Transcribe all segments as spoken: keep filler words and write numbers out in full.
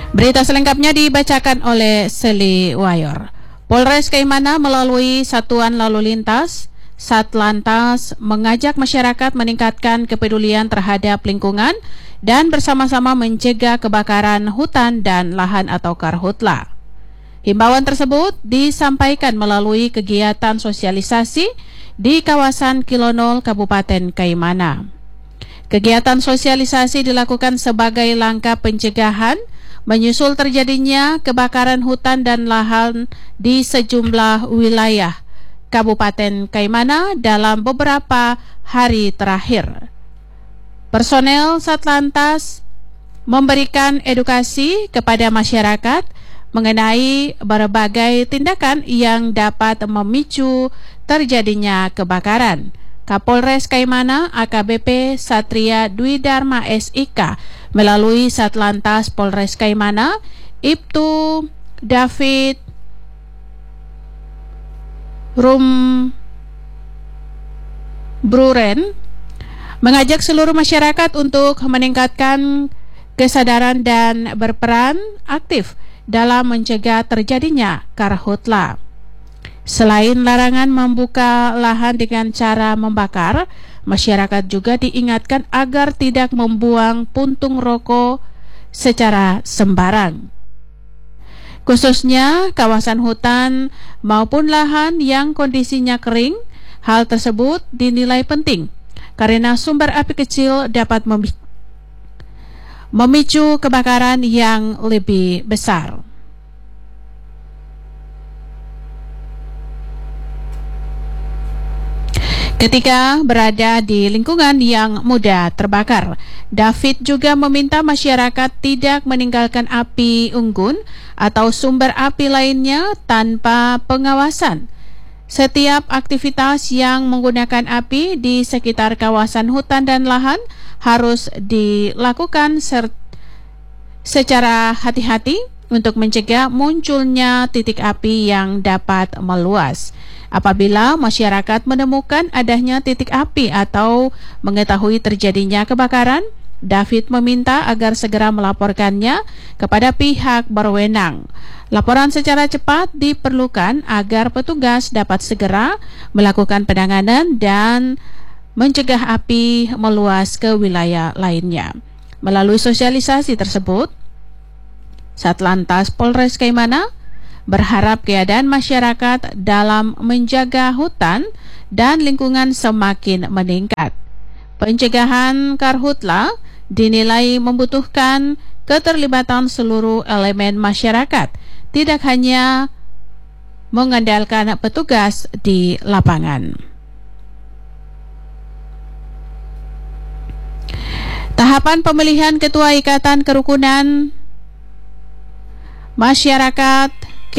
Berita selengkapnya dibacakan oleh Seli Wayor. Polres Kaimana melalui Satuan Lalu Lintas Satlantas mengajak masyarakat meningkatkan kepedulian terhadap lingkungan dan bersama-sama mencegah kebakaran hutan dan lahan atau karhutla. Himbauan tersebut disampaikan melalui kegiatan sosialisasi di kawasan Kilonol, Kabupaten Kaimana. Kegiatan sosialisasi dilakukan sebagai langkah pencegahan menyusul terjadinya kebakaran hutan dan lahan di sejumlah wilayah Kabupaten Kaimana dalam beberapa hari terakhir. Personel Satlantas memberikan edukasi kepada masyarakat mengenai berbagai tindakan yang dapat memicu terjadinya kebakaran. Kapolres Kaimana A K B P Satria Dwi Dharma S I K melalui Satlantas Polres Kaimana Ibtu David Rum Bruren mengajak seluruh masyarakat untuk meningkatkan kesadaran dan berperan aktif dalam mencegah terjadinya karhutla. Selain larangan membuka lahan dengan cara membakar, masyarakat juga diingatkan agar tidak membuang puntung rokok secara sembarang, khususnya kawasan hutan maupun lahan yang kondisinya kering. Hal tersebut dinilai penting karena sumber api kecil dapat memicu kebakaran yang lebih besar. Ketika berada di lingkungan yang mudah terbakar, David juga meminta masyarakat tidak meninggalkan api unggun atau sumber api lainnya tanpa pengawasan. Setiap aktivitas yang menggunakan api di sekitar kawasan hutan dan lahan harus dilakukan secara hati-hati untuk mencegah munculnya titik api yang dapat meluas. Apabila masyarakat menemukan adanya titik api atau mengetahui terjadinya kebakaran, David meminta agar segera melaporkannya kepada pihak berwenang. Laporan secara cepat diperlukan agar petugas dapat segera melakukan penanganan dan mencegah api meluas ke wilayah lainnya. Melalui sosialisasi tersebut, Satlantas Polres Kaimana berharap keadaan masyarakat dalam menjaga hutan dan lingkungan semakin meningkat. Pencegahan karhutla dinilai membutuhkan keterlibatan seluruh elemen masyarakat, tidak hanya mengandalkan petugas di lapangan. Tahapan pemilihan Ketua Ikatan Kerukunan Masyarakat K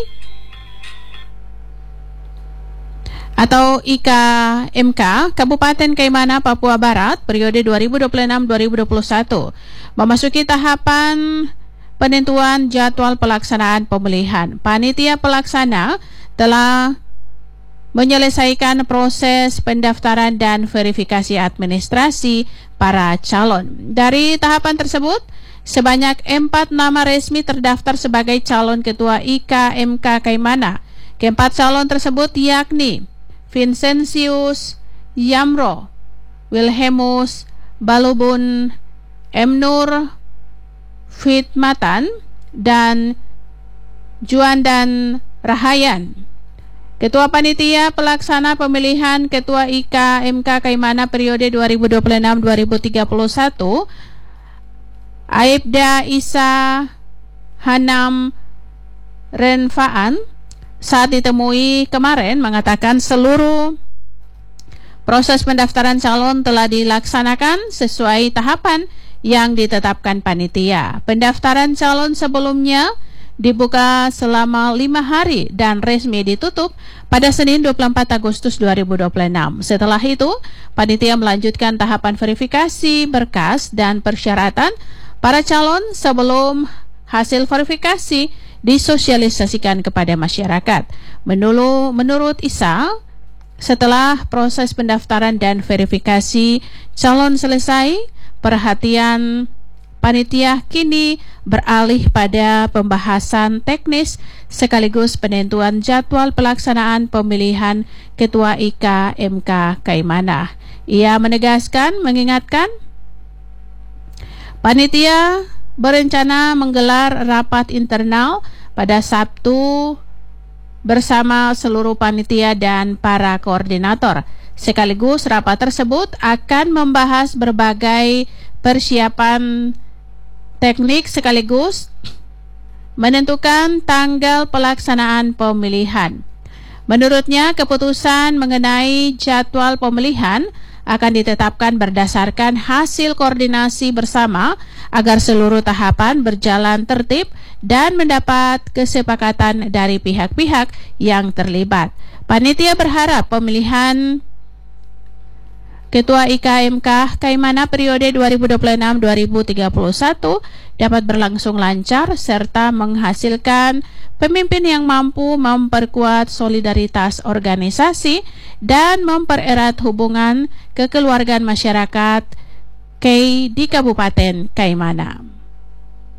atau I K M K Kabupaten Kaimana, Papua Barat periode dua ribu dua puluh enam sampai dua ribu dua puluh satu memasuki tahapan penentuan jadwal pelaksanaan pemilihan. Panitia pelaksana telah menyelesaikan proses pendaftaran dan verifikasi administrasi para calon. Dari tahapan tersebut, sebanyak empat nama resmi terdaftar sebagai calon ketua I K M K Kaimana. Keempat calon tersebut yakni Vincentius Yamro, Wilhelmus Balubun, M. Nur Fitmatan, dan Juandan Rahayan. Ketua Panitia Pelaksana Pemilihan Ketua I K M K Kaimana periode dua ribu dua puluh enam sampai dua ribu tiga puluh satu, Aibda Isa Hanam Renfaan, saat ditemui kemarin mengatakan seluruh proses pendaftaran calon telah dilaksanakan sesuai tahapan yang ditetapkan panitia. Pendaftaran calon sebelumnya dibuka selama lima hari dan resmi ditutup pada Senin dua puluh empat Agustus dua ribu dua puluh enam. Setelah itu, panitia melanjutkan tahapan verifikasi berkas dan persyaratan para calon sebelum hasil verifikasi disosialisasikan kepada masyarakat. Menurut, menurut Isa, setelah proses pendaftaran dan verifikasi calon selesai, perhatian panitia kini beralih pada pembahasan teknis sekaligus penentuan jadwal pelaksanaan pemilihan Ketua I K M K Kaimana. Ia menegaskan, mengingatkan, panitia berencana menggelar rapat internal pada Sabtu bersama seluruh panitia dan para koordinator. Sekaligus rapat tersebut akan membahas berbagai persiapan teknik sekaligus menentukan tanggal pelaksanaan pemilihan. Menurutnya, keputusan mengenai jadwal pemilihan akan ditetapkan berdasarkan hasil koordinasi bersama agar seluruh tahapan berjalan tertib dan mendapat kesepakatan dari pihak-pihak yang terlibat. Panitia berharap pemilihan Ketua I K M K Kaimana periode dua ribu dua puluh enam sampai dua ribu tiga puluh satu dapat berlangsung lancar serta menghasilkan pemimpin yang mampu memperkuat solidaritas organisasi dan mempererat hubungan kekeluargaan masyarakat K di Kabupaten Kaimana.